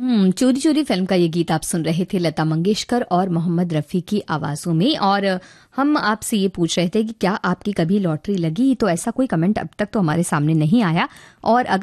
चोरी चोरी फिल्म का ये गीत आप सुन रहे थे लता मंगेशकर और मोहम्मद रफ़ी की आवाज़ों में। और हम आपसे ये पूछ रहे थे कि क्या आपकी कभी लॉटरी लगी? तो ऐसा कोई कमेंट अब तक तो हमारे सामने नहीं आया। और